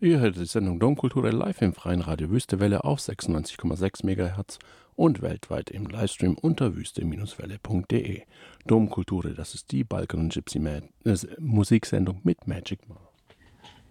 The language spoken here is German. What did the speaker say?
Ihr hört die Sendung Domkultur live im freien Radio Wüstewelle auf 96,6 MHz und weltweit im Livestream unter wüste-welle.de. Domkultur, das ist die Balkan- und Gypsy Musiksendung mit Magic Mark.